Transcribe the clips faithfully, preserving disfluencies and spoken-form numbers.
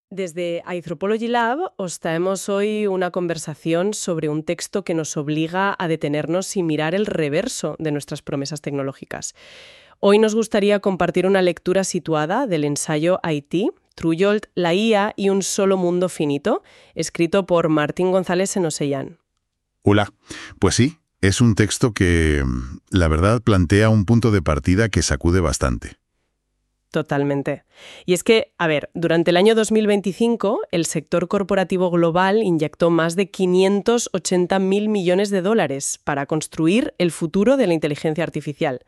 Desde Anthropology Lab os traemos hoy una conversación sobre un texto que nos obliga a detenernos y mirar el reverso de nuestras promesas tecnológicas. Hoy nos gustaría compartir una lectura situada del ensayo I T, Trujolt, la I A y un solo mundo finito, escrito por Martín González Senoseyan. Hola, pues sí, es un texto que, la verdad, plantea un punto de partida que sacude bastante. Totalmente. Y es que, a ver, durante el año dos mil veinticinco, el sector corporativo global inyectó más de quinientos ochenta mil millones de dólares para construir el futuro de la inteligencia artificial.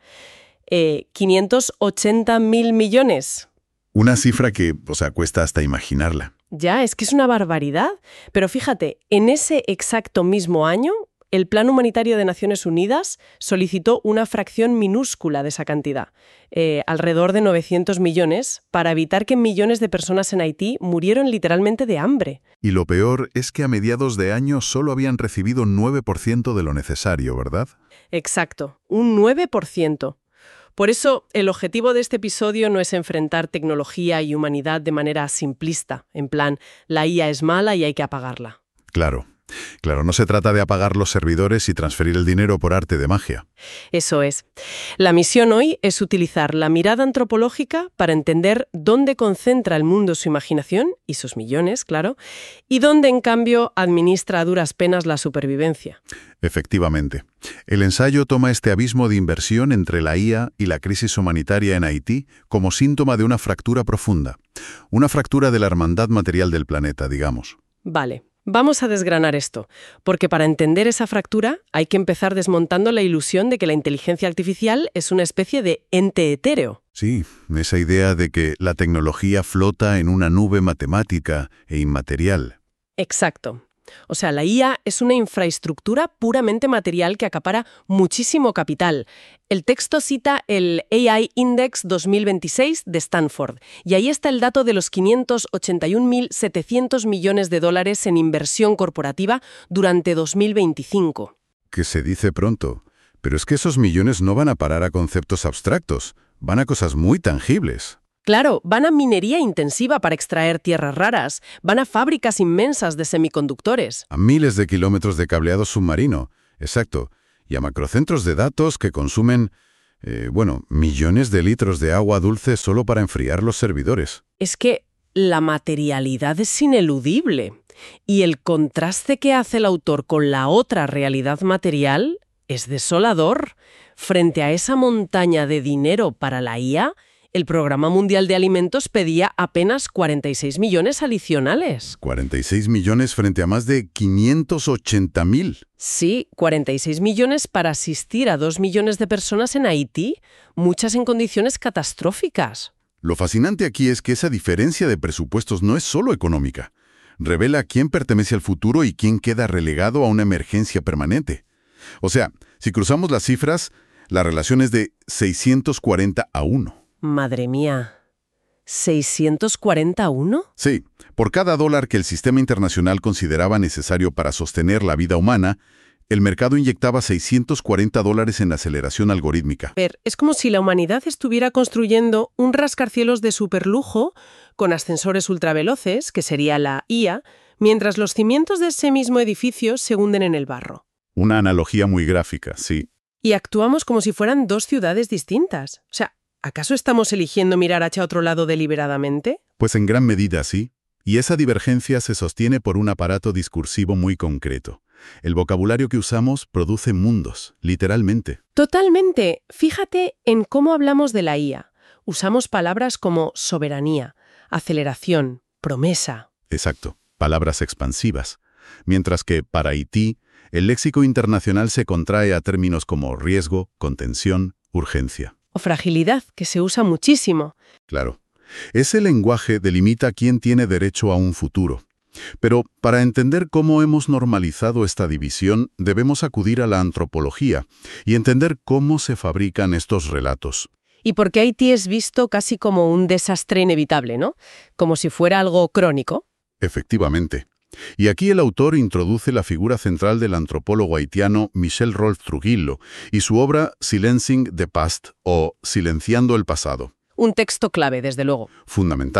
Eh, ¿quinientos ochenta mil millones? Una cifra que, o sea, cuesta hasta imaginarla. Ya, es que es una barbaridad. Pero fíjate, en ese exacto mismo año, el Plan Humanitario de Naciones Unidas solicitó una fracción minúscula de esa cantidad, eh, alrededor de novecientos millones, para evitar que millones de personas en Haití murieran literalmente de hambre. Y lo peor es que a mediados de año solo habían recibido nueve por ciento de lo necesario, ¿verdad? Exacto, un nueve por ciento. Por eso, el objetivo de este episodio no es enfrentar tecnología y humanidad de manera simplista, en plan, la I A es mala y hay que apagarla. Claro. Claro, no se trata de apagar los servidores y transferir el dinero por arte de magia. Eso es. La misión hoy es utilizar la mirada antropológica para entender dónde concentra el mundo su imaginación, y sus millones, claro, y dónde, en cambio, administra a duras penas la supervivencia. Efectivamente. El ensayo toma este abismo de inversión entre la I A y la crisis humanitaria en Haití como síntoma de una fractura profunda. Una fractura de la hermandad material del planeta, digamos. Vale. Vamos a desgranar esto, porque para entender esa fractura hay que empezar desmontando la ilusión de que la inteligencia artificial es una especie de ente etéreo. Sí, esa idea de que la tecnología flota en una nube matemática e inmaterial. Exacto. O sea, la I A es una infraestructura puramente material que acapara muchísimo capital. El texto cita el A I Index dos mil veintiséis de Stanford, y ahí está el dato de los quinientos ochenta y un mil setecientos millones de dólares en inversión corporativa durante dos mil veinticinco. Que se dice pronto, pero es que esos millones no van a parar a conceptos abstractos, van a cosas muy tangibles. Claro, van a minería intensiva para extraer tierras raras, van a fábricas inmensas de semiconductores. A miles de kilómetros de cableado submarino, exacto, y a macrocentros de datos que consumen, eh, bueno, millones de litros de agua dulce solo para enfriar los servidores. Es que la materialidad es ineludible, y el contraste que hace el autor con la otra realidad material es desolador. Frente a esa montaña de dinero para la I A, el Programa Mundial de Alimentos pedía apenas cuarenta y seis millones adicionales. ¿cuarenta y seis millones frente a más de quinientos ochenta mil? Sí, cuarenta y seis millones para asistir a dos millones de personas en Haití, muchas en condiciones catastróficas. Lo fascinante aquí es que esa diferencia de presupuestos no es solo económica. Revela quién pertenece al futuro y quién queda relegado a una emergencia permanente. O sea, si cruzamos las cifras, la relación es de seiscientos cuarenta a uno. Madre mía, ¿seiscientos cuarenta a uno? Sí, por cada dólar que el sistema internacional consideraba necesario para sostener la vida humana, el mercado inyectaba seiscientos cuarenta dólares en aceleración algorítmica. A ver, es como si la humanidad estuviera construyendo un rascacielos de superlujo con ascensores ultraveloces, que sería la I A, mientras los cimientos de ese mismo edificio se hunden en el barro. Una analogía muy gráfica, sí. Y actuamos como si fueran dos ciudades distintas. O sea, ¿acaso estamos eligiendo mirar hacia otro lado deliberadamente? Pues en gran medida sí. Y esa divergencia se sostiene por un aparato discursivo muy concreto. El vocabulario que usamos produce mundos, literalmente. Totalmente. Fíjate en cómo hablamos de la I A. Usamos palabras como soberanía, aceleración, promesa. Exacto, palabras expansivas. Mientras que, para Haití, el léxico internacional se contrae a términos como riesgo, contención, urgencia. O fragilidad, que se usa muchísimo. Claro. Ese lenguaje delimita quién tiene derecho a un futuro. Pero para entender cómo hemos normalizado esta división, debemos acudir a la antropología y entender cómo se fabrican estos relatos. Y porque Haití es visto casi como un desastre inevitable, ¿no? Como si fuera algo crónico. Efectivamente. Y aquí el autor introduce la figura central del antropólogo haitiano Michel Rolf Trujillo y su obra Silencing the Past o Silenciando el pasado. Un texto clave, desde luego. Fundamental.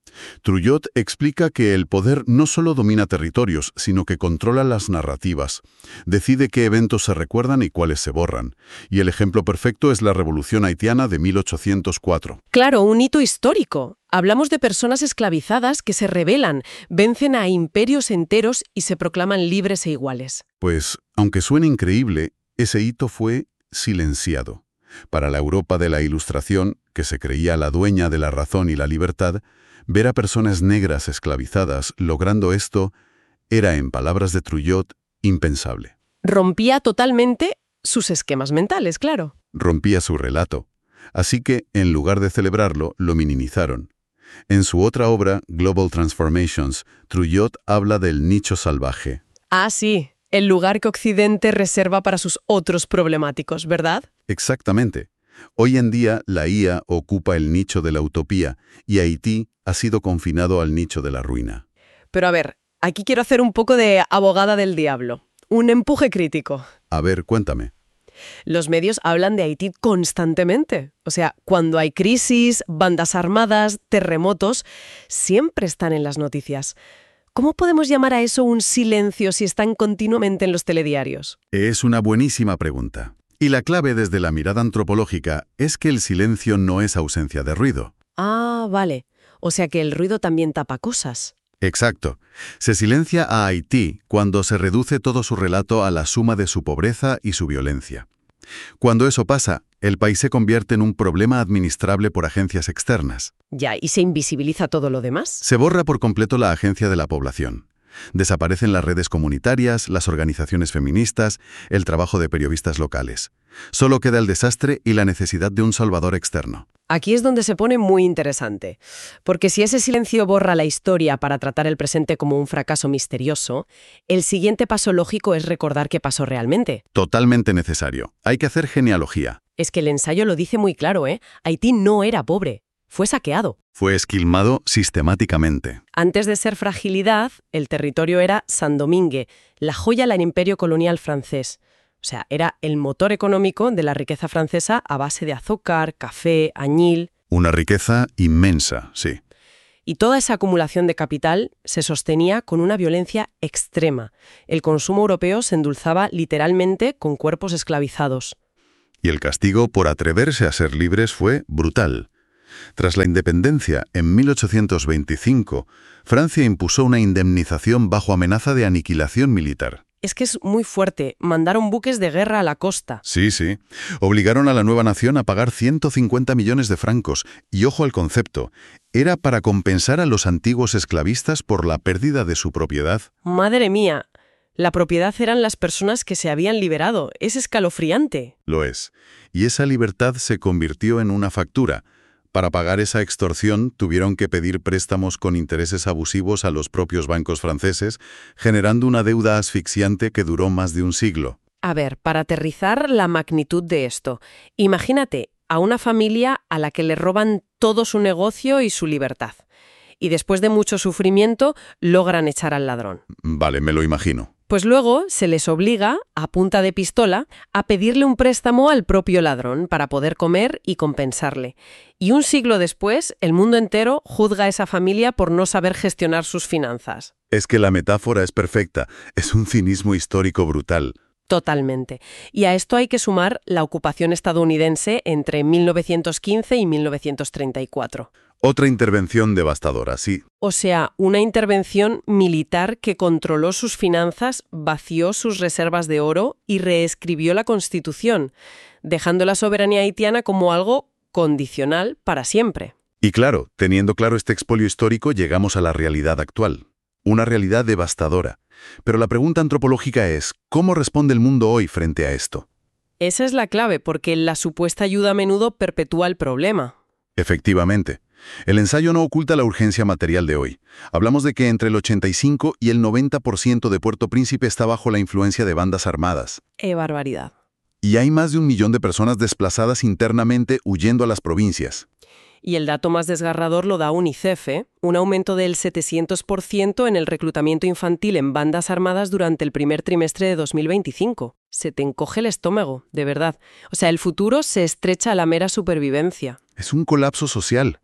Trujillo explica que el poder no solo domina territorios, sino que controla las narrativas. Decide qué eventos se recuerdan y cuáles se borran. Y el ejemplo perfecto es la Revolución Haitiana de mil ochocientos cuatro. Claro, un hito histórico. Hablamos de personas esclavizadas que se rebelan, vencen a imperios enteros y se proclaman libres e iguales. Pues, aunque suene increíble, ese hito fue silenciado. Para la Europa de la Ilustración, que se creía la dueña de la razón y la libertad, ver a personas negras esclavizadas logrando esto era, en palabras de Trujillo, impensable. Rompía totalmente sus esquemas mentales, claro. Rompía su relato. Así que, en lugar de celebrarlo, lo minimizaron. En su otra obra, Global Transformations, Trujillo habla del nicho salvaje. Ah, sí, el lugar que Occidente reserva para sus otros problemáticos, ¿verdad? Exactamente. Hoy en día, la I A ocupa el nicho de la utopía y Haití ha sido confinado al nicho de la ruina. Pero a ver, aquí quiero hacer un poco de abogada del diablo. Un empuje crítico. A ver, cuéntame. Los medios hablan de Haití constantemente. O sea, cuando hay crisis, bandas armadas, terremotos, siempre están en las noticias. ¿Cómo podemos llamar a eso un silencio si están continuamente en los telediarios? Es una buenísima pregunta. Y la clave desde la mirada antropológica es que el silencio no es ausencia de ruido. Ah, vale. O sea que el ruido también tapa cosas. Exacto. Se silencia a Haití cuando se reduce todo su relato a la suma de su pobreza y su violencia. Cuando eso pasa, el país se convierte en un problema administrable por agencias externas. Ya, ¿y se invisibiliza todo lo demás? Se borra por completo la agencia de la población. Desaparecen las redes comunitarias, las organizaciones feministas, el trabajo de periodistas locales. Solo queda el desastre y la necesidad de un salvador externo. Aquí es donde se pone muy interesante, porque si ese silencio borra la historia para tratar el presente como un fracaso misterioso, el siguiente paso lógico es recordar qué pasó realmente. Totalmente necesario. Hay que hacer genealogía. Es que el ensayo lo dice muy claro, ¿eh? Haití no era pobre, fue saqueado. Fue esquilmado sistemáticamente. Antes de ser fragilidad, el territorio era Saint-Domingue, la joya del imperio colonial francés. O sea, era el motor económico de la riqueza francesa a base de azúcar, café, añil. Una riqueza inmensa, sí. Y toda esa acumulación de capital se sostenía con una violencia extrema. El consumo europeo se endulzaba literalmente con cuerpos esclavizados. Y el castigo por atreverse a ser libres fue brutal. Tras la independencia, en mil ochocientos veinticinco, Francia impuso una indemnización bajo amenaza de aniquilación militar. Es que es muy fuerte. Mandaron buques de guerra a la costa. Sí, sí. Obligaron a la nueva nación a pagar ciento cincuenta millones de francos. Y ojo al concepto. Era para compensar a los antiguos esclavistas por la pérdida de su propiedad. ¡Madre mía! La propiedad eran las personas que se habían liberado. Es escalofriante. Lo es. Y esa libertad se convirtió en una factura. Para pagar esa extorsión tuvieron que pedir préstamos con intereses abusivos a los propios bancos franceses, generando una deuda asfixiante que duró más de un siglo. A ver, para aterrizar la magnitud de esto, imagínate a una familia a la que le roban todo su negocio y su libertad. Y después de mucho sufrimiento, logran echar al ladrón. Vale, me lo imagino. Pues luego se les obliga, a punta de pistola, a pedirle un préstamo al propio ladrón para poder comer y compensarle. Y un siglo después, el mundo entero juzga a esa familia por no saber gestionar sus finanzas. Es que la metáfora es perfecta. Es un cinismo histórico brutal. Totalmente. Y a esto hay que sumar la ocupación estadounidense entre mil novecientos quince y mil novecientos treinta y cuatro. Otra intervención devastadora, sí. O sea, una intervención militar que controló sus finanzas, vació sus reservas de oro y reescribió la Constitución, dejando la soberanía haitiana como algo condicional para siempre. Y claro, teniendo claro este expolio histórico, llegamos a la realidad actual. Una realidad devastadora. Pero la pregunta antropológica es, ¿cómo responde el mundo hoy frente a esto? Esa es la clave, porque la supuesta ayuda a menudo perpetúa el problema. Efectivamente. El ensayo no oculta la urgencia material de hoy. Hablamos de que entre el ochenta y cinco y el noventa por ciento de Puerto Príncipe está bajo la influencia de bandas armadas. ¡Qué barbaridad! Y hay más de un millón de personas desplazadas internamente huyendo a las provincias. Y el dato más desgarrador lo da UNICEF, ¿eh? Un aumento del setecientos por ciento en el reclutamiento infantil en bandas armadas durante el primer trimestre de dos mil veinticinco. Se te encoge el estómago, de verdad. O sea, el futuro se estrecha a la mera supervivencia. Es un colapso social.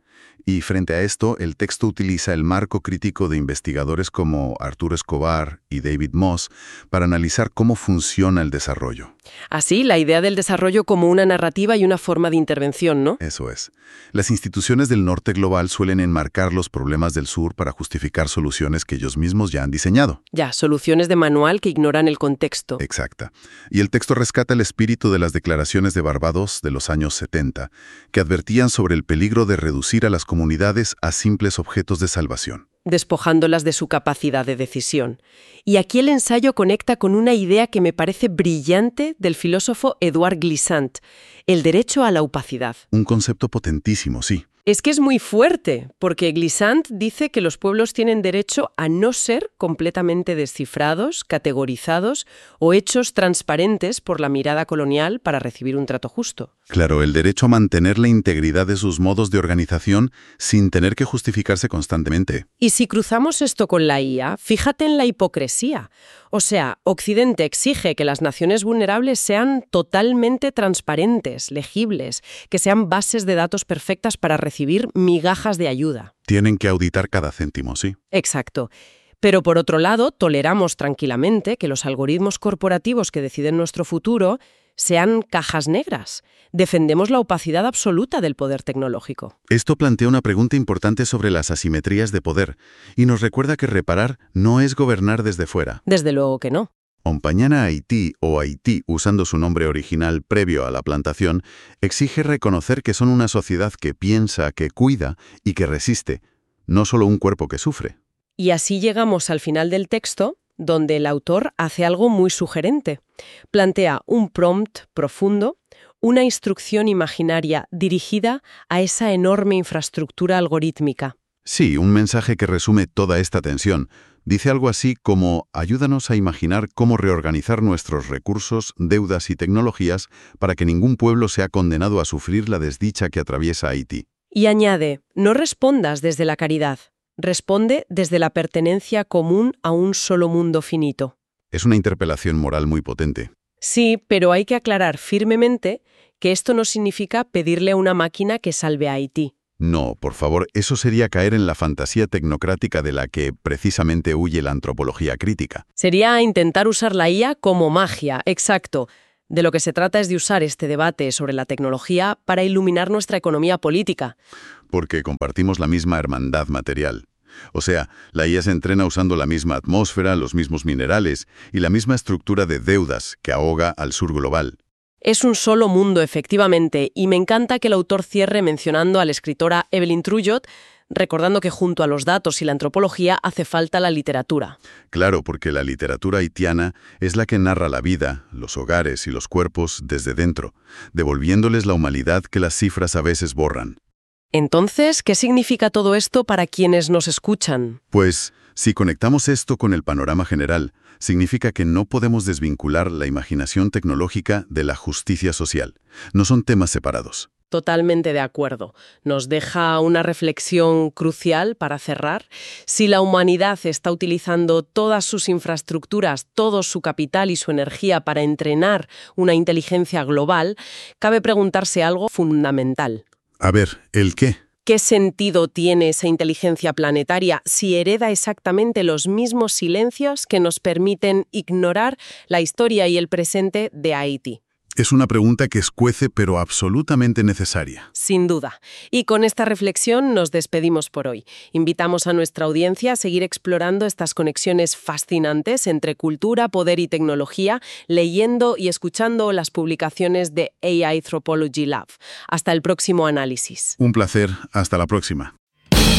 Y frente a esto, el texto utiliza el marco crítico de investigadores como Arturo Escobar y David Moss para analizar cómo funciona el desarrollo. Así, la idea del desarrollo como una narrativa y una forma de intervención, ¿no? Eso es. Las instituciones del norte global suelen enmarcar los problemas del sur para justificar soluciones que ellos mismos ya han diseñado. Ya, soluciones de manual que ignoran el contexto. Exacta. Y el texto rescata el espíritu de las declaraciones de Barbados de los años setenta, que advertían sobre el peligro de reducir a las comunidades a simples objetos de salvación, despojándolas de su capacidad de decisión. Y aquí el ensayo conecta con una idea que me parece brillante del filósofo Édouard Glissant, el derecho a la opacidad. Un concepto potentísimo, sí. Es que es muy fuerte, porque Glissant dice que los pueblos tienen derecho a no ser completamente descifrados, categorizados o hechos transparentes por la mirada colonial para recibir un trato justo. Claro, el derecho a mantener la integridad de sus modos de organización sin tener que justificarse constantemente. Y si cruzamos esto con la I A, fíjate en la hipocresía. O sea, Occidente exige que las naciones vulnerables sean totalmente transparentes, legibles, que sean bases de datos perfectas para recibir migajas de ayuda. Tienen que auditar cada céntimo, sí. Exacto. Pero por otro lado, toleramos tranquilamente que los algoritmos corporativos que deciden nuestro futuro sean cajas negras. Defendemos la opacidad absoluta del poder tecnológico. Esto plantea una pregunta importante sobre las asimetrías de poder y nos recuerda que reparar no es gobernar desde fuera. Desde luego que no. Ompañana Haití, o Haití usando su nombre original previo a la plantación, exige reconocer que son una sociedad que piensa, que cuida y que resiste, no solo un cuerpo que sufre. Y así llegamos al final del texto, donde el autor hace algo muy sugerente. Plantea un prompt profundo, una instrucción imaginaria dirigida a esa enorme infraestructura algorítmica. Sí, un mensaje que resume toda esta tensión. Dice algo así como: ayúdanos a imaginar cómo reorganizar nuestros recursos, deudas y tecnologías para que ningún pueblo sea condenado a sufrir la desdicha que atraviesa Haití. Y añade, no respondas desde la caridad. Responde desde la pertenencia común a un solo mundo finito. Es una interpelación moral muy potente. Sí, pero hay que aclarar firmemente que esto no significa pedirle a una máquina que salve a Haití. No, por favor, eso sería caer en la fantasía tecnocrática de la que precisamente huye la antropología crítica. Sería intentar usar la I A como magia, exacto. De lo que se trata es de usar este debate sobre la tecnología para iluminar nuestra economía política. Porque compartimos la misma hermandad material. O sea, la I A se entrena usando la misma atmósfera, los mismos minerales y la misma estructura de deudas que ahoga al sur global. Es un solo mundo, efectivamente, y me encanta que el autor cierre mencionando a la escritora Evelyn Trujillo, recordando que junto a los datos y la antropología hace falta la literatura. Claro, porque la literatura haitiana es la que narra la vida, los hogares y los cuerpos desde dentro, devolviéndoles la humanidad que las cifras a veces borran. Entonces, ¿qué significa todo esto para quienes nos escuchan? Pues, si conectamos esto con el panorama general, significa que no podemos desvincular la imaginación tecnológica de la justicia social. No son temas separados. Totalmente de acuerdo. Nos deja una reflexión crucial para cerrar. Si la humanidad está utilizando todas sus infraestructuras, todo su capital y su energía para entrenar una inteligencia global, cabe preguntarse algo fundamental. A ver, ¿el qué? ¿Qué sentido tiene esa inteligencia planetaria si hereda exactamente los mismos silencios que nos permiten ignorar la historia y el presente de Haití? Es una pregunta que escuece, pero absolutamente necesaria. Sin duda. Y con esta reflexión nos despedimos por hoy. Invitamos a nuestra audiencia a seguir explorando estas conexiones fascinantes entre cultura, poder y tecnología, leyendo y escuchando las publicaciones de A I Anthropology Lab. Hasta el próximo análisis. Un placer. Hasta la próxima.